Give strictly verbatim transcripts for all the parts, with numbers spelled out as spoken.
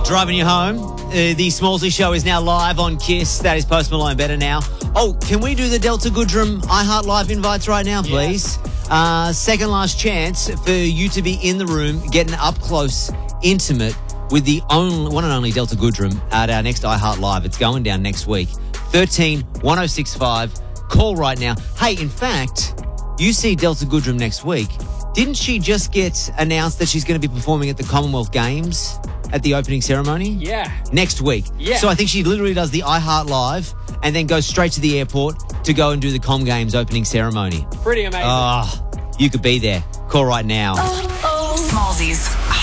driving you home. Uh, the Smallsy Show is now live on KISS. That is Post Malone Better Now. Oh, can we do the Delta Goodrum iHeart Live invites right now, please? Yes. Uh, second last chance for you to be in the room, getting up close, intimate with the only, one and only Delta Goodrum at our next iHeart Live. It's going down next week. thirteen one oh six five. Call right now. Hey, in fact, you see Delta Goodrum next week. Didn't she just get announced that she's going to be performing at the Commonwealth Games at the opening ceremony? Yeah. Next week. Yeah. So I think she literally does the iHeart Live and then goes straight to the airport to go and do the Com Games opening ceremony. Pretty amazing. Oh, you could be there. Call right now. Oh, oh. Smallsy's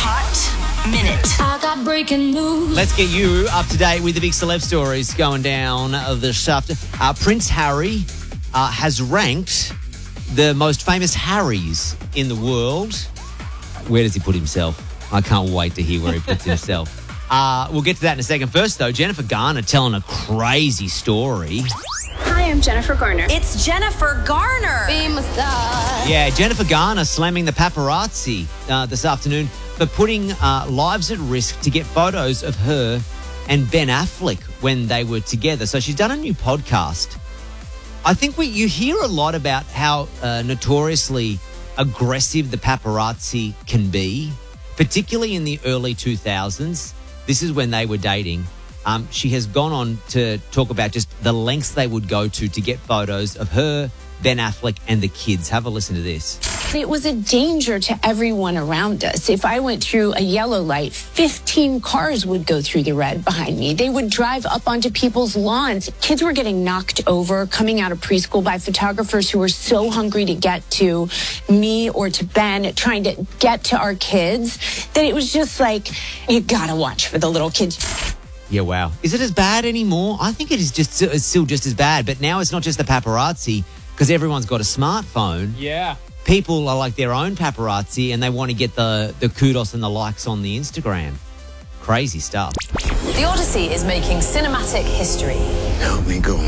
Hot Minute. I got breaking news. Let's get you up to date with the big celeb stories going down this afternoon. Uh, Prince Harry uh, has ranked the most famous Harrys in the world. Where does he put himself? I can't wait to hear where he puts himself. Uh, we'll get to that in a second. First, though, Jennifer Garner telling a crazy story. Hi, I'm Jennifer Garner. It's Jennifer Garner. Be my star. Yeah, Jennifer Garner slamming the paparazzi uh, this afternoon for putting uh, lives at risk to get photos of her and Ben Affleck when they were together. So she's done a new podcast. I think we you hear a lot about how uh, notoriously aggressive the paparazzi can be, particularly in the early two thousands. This is when they were dating. Um, she has gone on to talk about just the lengths they would go to to get photos of her, Ben Affleck, and the kids. Have a listen to this. It was a danger to everyone around us. If I went through a yellow light, fifteen cars would go through the red behind me. They would drive up onto people's lawns. Kids were getting knocked over, coming out of preschool by photographers who were so hungry to get to me or to Ben, trying to get to our kids, that it was just like, you gotta watch for the little kids. Yeah, wow. Is it as bad anymore? I think it is just it's still just as bad, but now it's not just the paparazzi because everyone's got a smartphone. Yeah. People are like their own paparazzi and they want to get the, the kudos and the likes on the Instagram. Crazy stuff. The Odyssey is making cinematic history. Help me go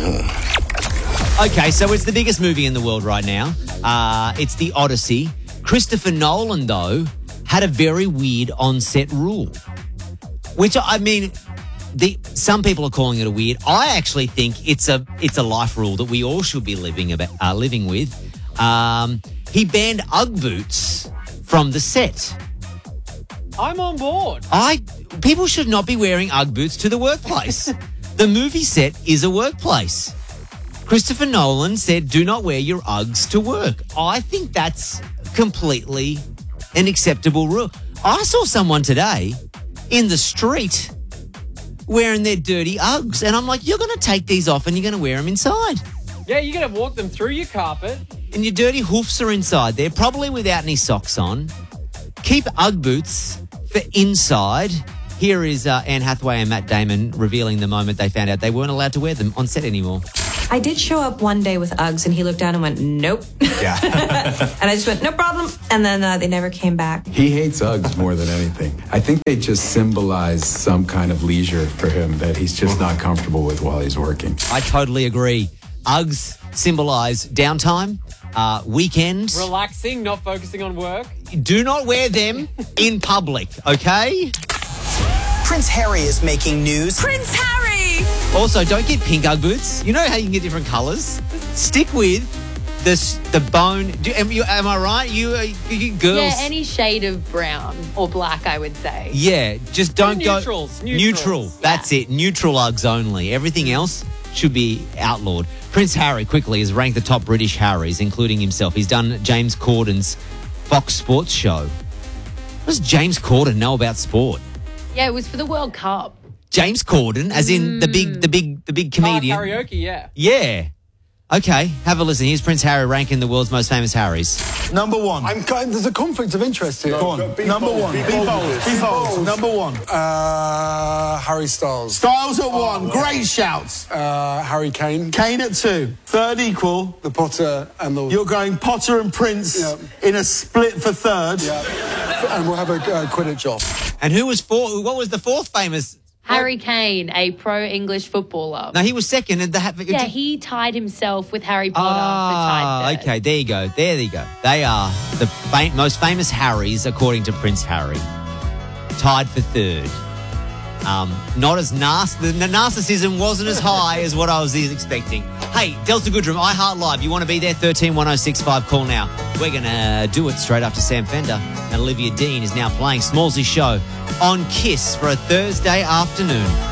home. Okay, so it's the biggest movie in the world right now. Uh, it's The Odyssey. Christopher Nolan, though, had a very weird on-set rule, which, I mean, the some people are calling it a weird. I actually think it's a it's a life rule that we all should be living about, uh, living with. Um, he banned Ugg boots from the set. I'm on board. I people should not be wearing Ugg boots to the workplace. The movie set is a workplace. Christopher Nolan said, do not wear your Uggs to work. I think that's completely an acceptable rule. I saw someone today in the street wearing their dirty Uggs, and I'm like, you're going to take these off and you're going to wear them inside. Yeah, you're going to walk them through your carpet. And your dirty hoofs are inside there, probably without any socks on. Keep Ugg boots for inside. Here is uh, Anne Hathaway and Matt Damon revealing the moment they found out they weren't allowed to wear them on set anymore. I did show up one day with Uggs, and he looked down and went, nope. Yeah. And I just went, no problem. And then uh, they never came back. He hates Uggs more than anything. I think they just symbolize some kind of leisure for him that he's just not comfortable with while he's working. I totally agree. Uggs symbolize downtime, uh, weekends. Relaxing, not focusing on work. Do not wear them in public, okay? Prince Harry is making news. Prince Harry! Also, don't get pink Ugg boots. You know how you can get different colours? Stick with this, the bone. Do, am, you, am I right? You, uh, you girls. Yeah, any shade of brown or black, I would say. Yeah, just don't neutrals, go. neutrals. Neutral. That's Yeah. it. Neutral Uggs only. Everything else should be outlawed. Prince Harry quickly has ranked the top British Harrys, including himself. He's done James Corden's Fox Sports show. What does James Corden know about sport? Yeah, it was for the World Cup. James Corden, as in the big, the big, the big comedian. Oh, karaoke, yeah. Yeah. Okay, have a listen. Here's Prince Harry ranking the world's most famous Harrys. Number one. I'm going, there's a conflict of interest here. Go on. Number one. Be bold. Be bold. Number one. Uh, Harry Styles. Styles at one. Great shouts. Uh, Harry Kane. Kane at two. Third equal. The Potter and the... You're going Potter and Prince yeah. in a split for third. Yeah. And we'll have a uh, Quidditch off. And who was four? What was the fourth famous? Harry Kane, a pro-English footballer. No, he was second. And the, yeah, he tied himself with Harry Potter ah, for tied third. Okay, there you go. There you go. They are the fam- most famous Harrys, according to Prince Harry. Tied for third. Um, not as nasty. The narcissism wasn't as high as what I was expecting. Hey, Delta Goodrem, iHeart Live. You want to be there? thirteen one oh six five. Call now. We're going to do it straight after Sam Fender. And Olivia Dean is now playing Smallsy's show on Kiss for a Thursday afternoon.